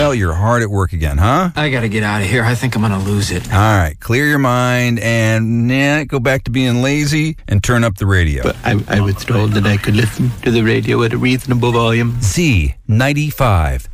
smile, you're hard at work again, huh? I gotta get out of here. I think I'm gonna lose it. All right, clear your mind and go back to being lazy and turn up the radio. But I was told that I could listen to the radio at a reasonable volume. Z95.